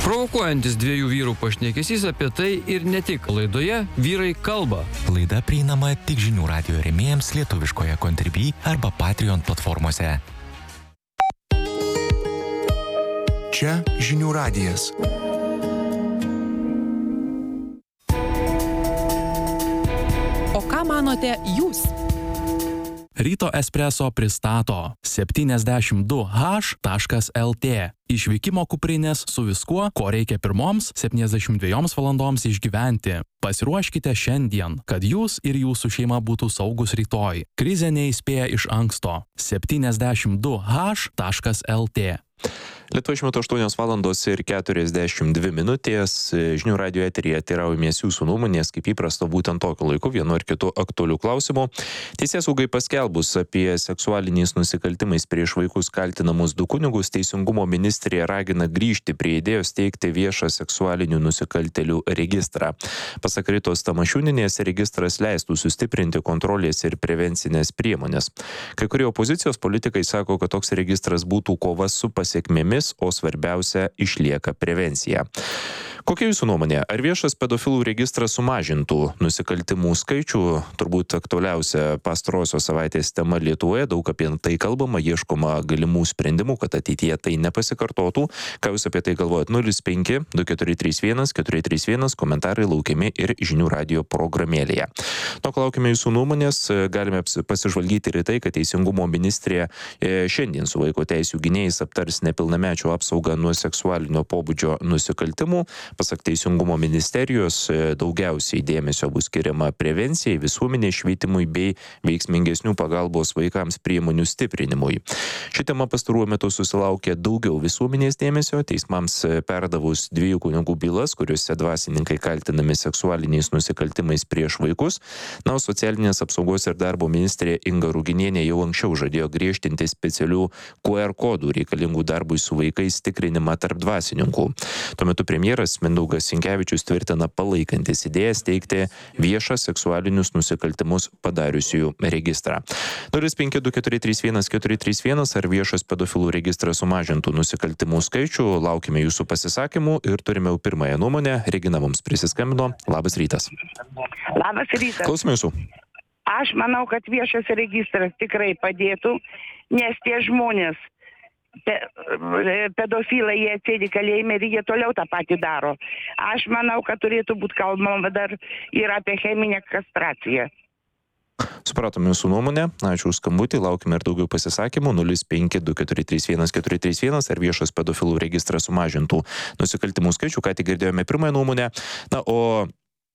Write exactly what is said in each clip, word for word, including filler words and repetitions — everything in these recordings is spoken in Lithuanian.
Provokuojantis dviejų vyrų pašnekesys apie tai ir ne tik. Laidoje Vyrai kalba. Laida prieinama tik žinių radijo rėmėjams lietuviškoje Contribui arba Patreon platformose. Čia žinių radijas. O ką manote jūs? Ryto Espresso pristato septyniasdešimt du haš taškas el tė. Išvykimo kuprinės su viskuo, ko reikia pirmoms septyniasdešimt dviejoms valandoms išgyventi. Pasiruoškite šiandien, kad jūs ir jūsų šeima būtų saugus rytoj. Krizė neįspėja iš anksto. septyniasdešimt du haš taškas el tė. Lietuvoje šiuo metu aštuonios valandos ir keturiasdešimt dvi minutės. Žinių radijo eteryje teiraujamės jūsų nuomonės, kaip įprasta būtent tokiu laiku, vienu ar kitu aktualiu klausimu. Teisėsaugai paskelbus apie seksualiniais nusikaltimais prieš vaikus kaltinamus du kunigus, Teisingumo ministrė ragina grįžti prie idėjos steigti viešą seksualinių nusikaltėlių registrą. Pasak Ritos Tamašūnienės, registras leistų sustiprinti kontrolės ir prevencinės priemonės. Kai kurie opozicijos politikai sako, kad toks registras būtų kova su pasiekmėmis, o svarbiausia išlieka prevencija. Kokia jūsų nuomonė? Ar viešas pedofilų registras sumažintų nusikaltimų skaičių? Turbūt aktualiausia pastarosios savaitės tema Lietuvoje. Daug apie tai kalbama, ieškoma galimų sprendimų, kad ateityje tai nepasikartotų. Ką jūs apie tai galvojat? nulis penki du keturi trys vienas keturi trys vienas, komentarai laukiami ir žinių radijo programėlėje. To laukime jūsų nuomonės. Galime pasižvalgyti ir tai, kad Teisingumo ministrė šiandien su vaiko teisių gynėjais aptars nepilnamečių apsaugą nuo seksualinio pobūdžio nusikaltimų. Pasak Teisingumo ministerijos, daugiausiai dėmesio bus skiriama prevencijai, visuomenės švietimui bei veiksmingesnių pagalbos vaikams priemonių stiprinimui. Ši tema pastaruoju metu susilaukė daugiau visuomenės dėmesio, teismams perdavus dviejų kunigų bylas, kuriuose dvasininkai kaltinami seksualiniais nusikaltimais prieš vaikus. Na, o socialinės apsaugos ir darbo ministrė Inga Ruginienė jau anksčiau žadėjo griežtinti specialių ku er kodų reikalingų darbui su vaikais tikrinimą tarp dvasininkų. Tuo metu premjeras Mindaugas Sinkevičius tvirtina palaikantis idėją steigti viešą seksualinius nusikaltimus padariusiųjų registrą. nulis penki du keturi trys vienas keturi trys vienas, ar viešas pedofilų registras sumažintų nusikaltimų skaičių? Laukime jūsų pasisakymų ir turime jau pirmąją nuomonę. Regina mums prisiskambino. Labas rytas. Labas rytas. Klausome jūsų. Aš manau, kad viešas registras tikrai padėtų, nes tie žmonės, Pe, pedofilai, jie sėdi kalėjime ir jie toliau tą patį daro. Aš manau, kad turėtų būti kalbama dar ir apie cheminę kastraciją. Supratome jūsų nuomonę. Ačiū už skambutį. Laukime ir daugiau pasisakymų. nulis penki du keturi trys vienas keturi trys vienas, ar viešas pedofilų registras sumažintų nusikaltimų skaičių. Ką tik girdėjome pirmąją nuomonę. Na, o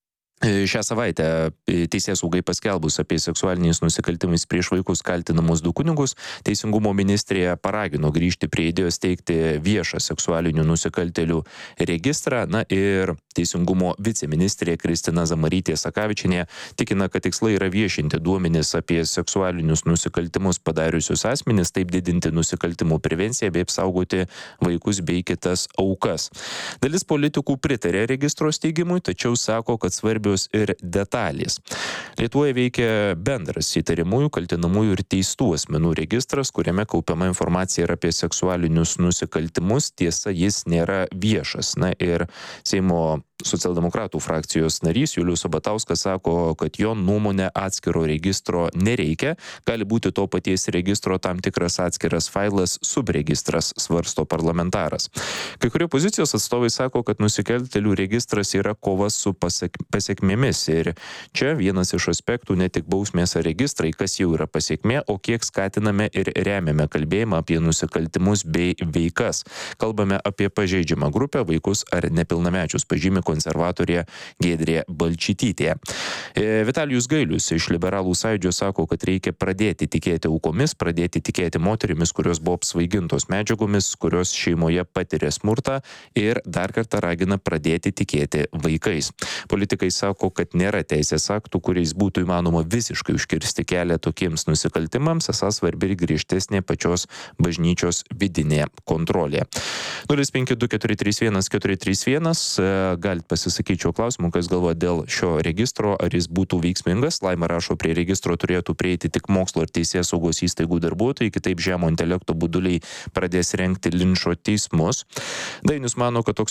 šią savaitę teisėsaugai paskelbus apie seksualiniais nusikaltimais prieš vaikus kaltinamus du kunigus, Teisingumo ministrė paragino grįžti prie idėjos steigti viešą seksualinių nusikaltėlių registrą. Na ir Teisingumo viceministrė Kristina Zamarytė Sakavičienė tikina, kad tikslai yra viešinti duomenis apie seksualinius nusikaltimus padariusius asmenis, taip didinti nusikaltimų prevenciją bei apsaugoti vaikus bei kitas aukas. Dalis politikų pritarė registro steigimui, tačiau sako, kad svarbios ir detalės. Lietuvoje veikia bendras įtariamųjų, kaltinamųjų ir teistų asmenų registras, kuriame kaupiama informacija ir apie seksualinius nusikaltimus. Tiesa, jis nėra viešas. Na ir Seimo socialdemokratų frakcijos narys Julius Sabatauskas sako, kad jo nuomonė atskiro registro nereikia. Gali būti to paties registro tam tikras atskiras failas, subregistras, svarsto parlamentaras. Kai kurie pozicijos atstovai sako, kad nusikaltėlių registras yra kova su pasiekmėmis. Ir čia vienas iš aspektų ne tik bausmės ar registrai, kas jau yra pasiekmė, o kiek skatiname ir remiame kalbėjimą apie nusikaltimus bei veikas. Kalbame apie pažeidžiamą grupę, vaikus ar nepilnamečius, pažymi konservatorė Giedrė Balčytytė. Vitalijus Gailius iš Liberalų sąjūdžio sako, kad reikia pradėti tikėti aukomis, pradėti tikėti moterimis, kurios buvo apsvaigintos medžiagomis, kurios šeimoje patiria smurtą, ir dar kartą ragina pradėti tikėti vaikais. Politikai sako, kad nėra teisės aktų, kuriais būtų įmanoma visiškai užkirsti kelią tokiems nusikaltimams, esą svarbi ir griežtesnė pačios bažnyčios vidinė kontrolė. nulis penki du keturi trys vienas keturi trys vienas, galite pasisakyti šio klausimu, kas galvoja dėl šio registro, ar jis būtų veiksmingas. Laima rašo, prie registro turėtų prieiti tik mokslo ir teisės saugos įstaigų darbuotojai, kitaip žemo intelekto buduliai pradės rengti linčo teismus. Dainius mano, kad toks